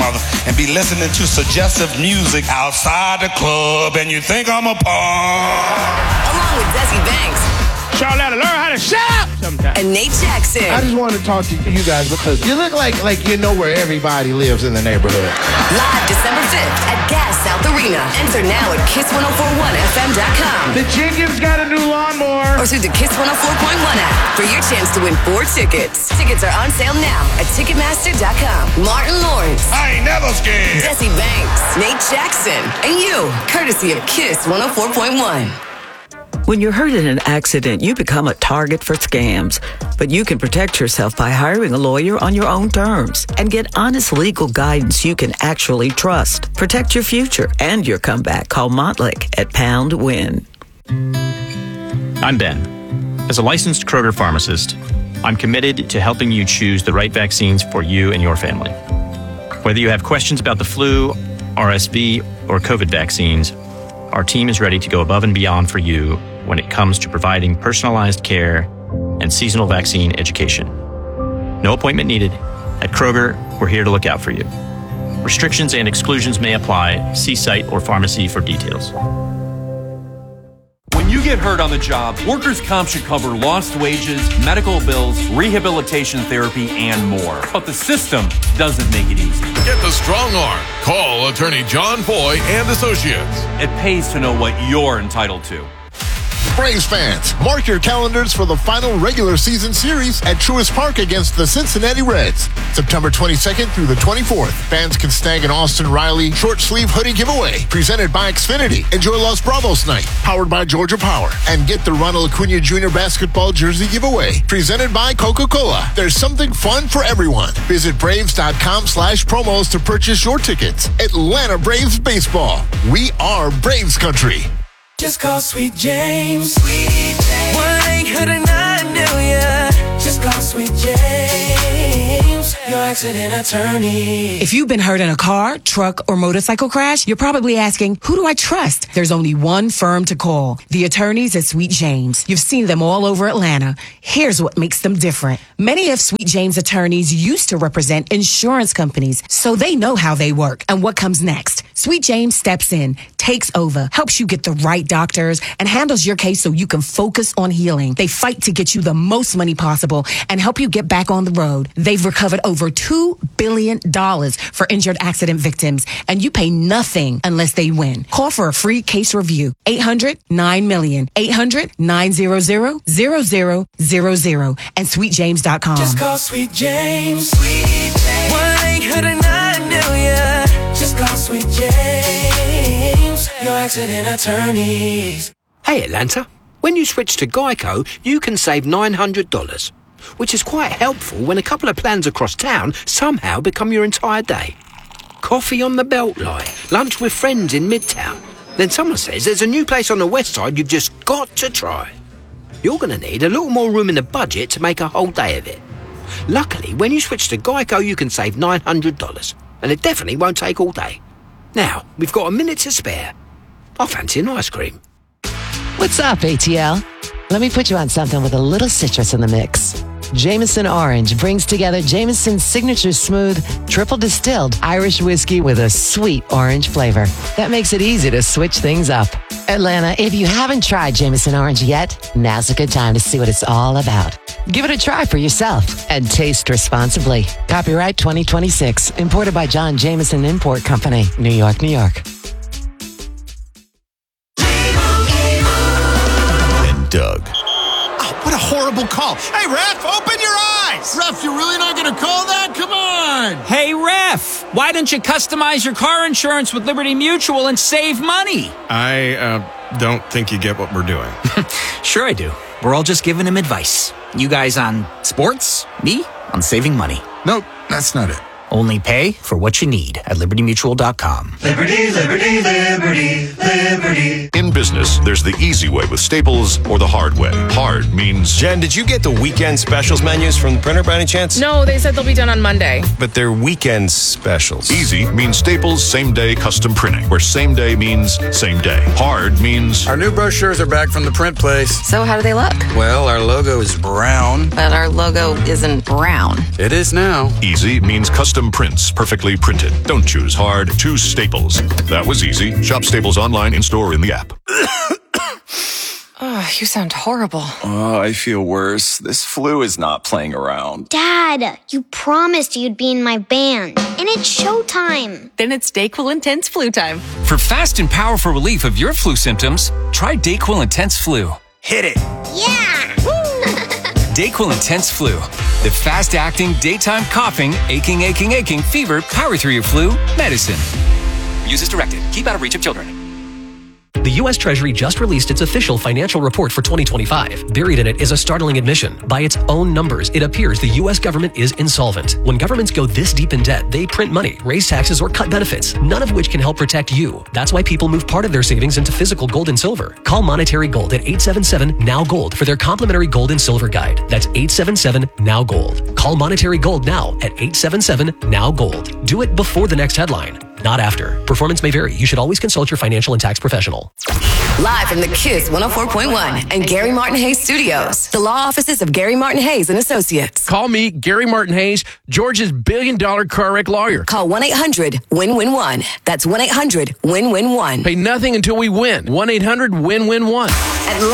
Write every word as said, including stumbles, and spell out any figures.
mother, and be listening to suggestive music outside the club, and you think I'm a punk. Along with Desi Banks. Y'all gotta learn how to shout sometimes. And Nate Jackson. I just wanted to talk to you guys because you look like like you know where everybody lives in the neighborhood. Live December fifth at Gas South Arena. Enter now at kiss ten forty-one f m dot com. The Jenkins got a new lawnmower. Or through the Kiss one oh four point one app for your chance to win four tickets. Tickets are on sale now at ticketmaster dot com. Martin Lawrence. I ain't never scared. Desi Banks. Nate Jackson. And you, courtesy of Kiss one oh four point one. When you're hurt in an accident, you become a target for scams. But you can protect yourself by hiring a lawyer on your own terms and get honest legal guidance you can actually trust. Protect your future and your comeback. Call Montlick at Pound Win. I'm Ben. As a licensed Kroger pharmacist, I'm committed to helping you choose the right vaccines for you and your family. Whether you have questions about the flu, R S V, or COVID vaccines, our team is ready to go above and beyond for you when it comes to providing personalized care and seasonal vaccine education. No appointment needed. At Kroger, we're here to look out for you. Restrictions and exclusions may apply. See site or pharmacy for details. When you get hurt on the job, workers' comp should cover lost wages, medical bills, rehabilitation therapy, and more. But the system doesn't make it easy. Get the strong arm. Call attorney John Foy and Associates. It pays to know what you're entitled to. Braves fans, mark your calendars for the final regular season series at Truist Park against the Cincinnati Reds. September twenty-second through the twenty-fourth. Fans can snag an Austin Riley short sleeve hoodie giveaway presented by Xfinity. Enjoy Los Bravos night, powered by Georgia Power. And get the Ronald Acuna Junior basketball jersey giveaway presented by Coca-Cola. There's something fun for everyone. Visit Braves.com slash promos to purchase your tickets. Atlanta Braves Baseball. We are Braves Country. Just call Sweet James. Sweet James. one eight hundred nine million. Just call Sweet James. Your accident attorney. If you've been hurt in a car, truck, or motorcycle crash, you're probably asking, who do I trust? There's only one firm to call. The attorneys at Sweet James. You've seen them all over Atlanta. Here's what makes them different. Many of Sweet James' attorneys used to represent insurance companies, so they know how they work and what comes next. Sweet James steps in, takes over, helps you get the right doctors, and handles your case so you can focus on healing. They fight to get you the most money possible and help you get back on the road. They've recovered over two billion dollars for injured accident victims, and you pay nothing unless they win. Call for a free case review. eight hundred nine million. eight hundred nine hundred zero zero zero zero and sweet james dot com. Just call Sweet James. Sweet James. one eight hundred nine million. Just call Sweet James. Your accident attorneys. Hey Atlanta, when you switch to Geico, you can save nine hundred dollars, which is quite helpful when a couple of plans across town somehow become your entire day. Coffee on the Beltline, lunch with friends in Midtown. Then someone says there's a new place on the west side you've just got to try. You're going to need a little more room in the budget to make a whole day of it. Luckily, when you switch to Geico, you can save nine hundred dollars, and it definitely won't take all day. Now, we've got a minute to spare. I fancy an ice cream. What's up, A T L? Let me put you on something with a little citrus in the mix. Jameson Orange brings together Jameson's signature smooth, triple distilled Irish whiskey with a sweet orange flavor. That makes it easy to switch things up. Atlanta, if you haven't tried Jameson Orange yet, now's a good time to see what it's all about. Give it a try for yourself and taste responsibly. Copyright twenty twenty-six. Imported by John Jameson Import Company, New York, New York. And Doug. What a horrible call. Hey, ref, open your eyes. Ref, you're really not going to call that? Come on. Hey, ref, why don't you customize your car insurance with Liberty Mutual and save money? I uh, don't think you get what we're doing. Sure I do. We're all just giving him advice. You guys on sports, me on saving money. Nope, that's not it. Only pay for what you need at liberty mutual dot com. Liberty, liberty, liberty, liberty. In business, there's the easy way with Staples or the hard way. Hard means... Jen, did you get the weekend specials menus from the printer by any chance? No, they said they'll be done on Monday. But they're weekend specials. Easy means Staples same-day custom printing, where same day means same day. Hard means... Our new brochures are back from the print place. So how do they look? Well, our logo is brown. But our logo isn't brown. It is now. Easy means custom custom prints, perfectly printed. Don't choose hard, choose Staples. That was easy. Shop Staples online, in-store, in the app. Oh, you sound horrible. Oh, I feel worse. This flu is not playing around. Dad, you promised you'd be in my band, and it's showtime. Then it's DayQuil Intense Flu time. For fast and powerful relief of your flu symptoms, try DayQuil Intense Flu. Hit it. Yeah! DayQuil Intense Flu. The fast-acting, daytime coughing, aching, aching, aching, fever, power through your flu medicine. Use as directed. Keep out of reach of children. The U S Treasury just released its official financial report for twenty twenty-five. Buried in it is a startling admission. By its own numbers, it appears the U S government is insolvent. When governments go this deep in debt, they print money, raise taxes, or cut benefits, none of which can help protect you. That's why people move part of their savings into physical gold and silver. Call Monetary Gold at eight seven seven, N O W, GOLD for their complimentary gold and silver guide. That's eight seven seven, N O W, GOLD. Call Monetary Gold now at eight seven seven, N O W, GOLD. Do it before the next headline, not after. Performance may vary. You should always consult your financial and tax professional. Live from the Kiss one oh four point one and Gary Martin Hayes Studios, the law offices of Gary Martin Hayes and Associates. Call me, Gary Martin Hayes, Georgia's billion dollar car wreck lawyer. Call one eight hundred, win win one. That's one eight hundred, win win one. Pay nothing until we win. one eight hundred, win win one.